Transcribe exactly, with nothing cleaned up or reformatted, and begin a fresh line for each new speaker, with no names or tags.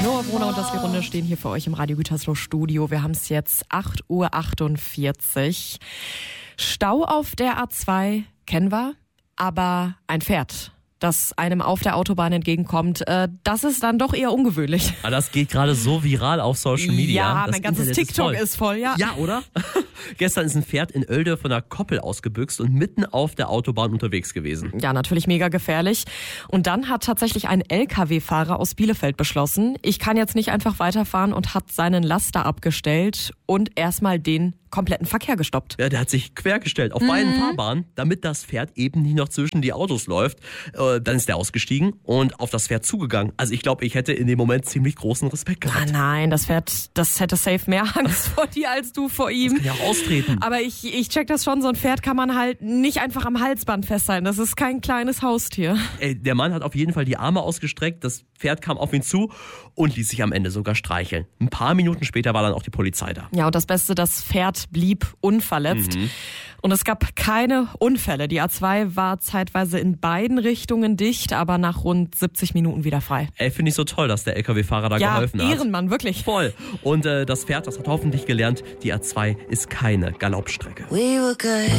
Noah Brunner und das Die Runde stehen hier für euch im Radio Gütersloh Studio. Wir haben es jetzt acht Uhr achtundvierzig. Stau auf der A zwei kennen wir, aber ein Pferd, das einem auf der Autobahn entgegenkommt, äh, das ist dann doch eher ungewöhnlich.
Aber das geht gerade so viral auf Social Media.
Ja,
das
mein ganzes
Internet
TikTok
ist voll.
ist voll, ja.
Ja, oder? Gestern ist ein Pferd in Oelde von der Koppel ausgebüxt und mitten auf der Autobahn unterwegs gewesen.
Ja, natürlich mega gefährlich. Und dann hat tatsächlich ein L K W-Fahrer aus Bielefeld beschlossen, ich kann jetzt nicht einfach weiterfahren und hat seinen Laster abgestellt und erstmal den kompletten Verkehr gestoppt.
Ja, der hat sich quergestellt auf mhm. beiden Fahrbahnen, damit das Pferd eben nicht noch zwischen die Autos läuft. Äh, dann ist der ausgestiegen und auf das Pferd zugegangen. Also ich glaube, ich hätte in dem Moment ziemlich großen Respekt gehabt.
Ah, nein, das Pferd, das hätte safe mehr Angst vor dir als du vor ihm.
Das kann ja auch austreten.
Aber ich, ich check das schon, so ein Pferd kann man halt nicht einfach am Halsband festhalten. Das ist kein kleines Haustier.
Ey, der Mann hat auf jeden Fall die Arme ausgestreckt, das Pferd kam auf ihn zu und ließ sich am Ende sogar streicheln. Ein paar Minuten später war dann auch die Polizei da.
Ja, und das Beste, das Pferd blieb unverletzt. Mhm. Und es gab keine Unfälle. Die A zwei war zeitweise in beiden Richtungen dicht, aber nach rund siebzig Minuten wieder frei.
Ey, finde ich so toll, dass der L K W-Fahrer da
ja,
geholfen hat.
Ehrenmann, wirklich.
Voll. Und äh, das Pferd, das hat hoffentlich gelernt, die A zwei ist keine Galoppstrecke.
We were good.